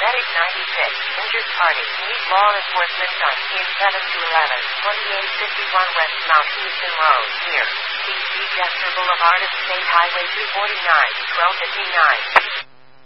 Medic 96, injured party. Need law enforcement on scene 7 to 11, 2851 West Mount Houston Road, near DC Dexter Boulevard of State Highway 249, 1259.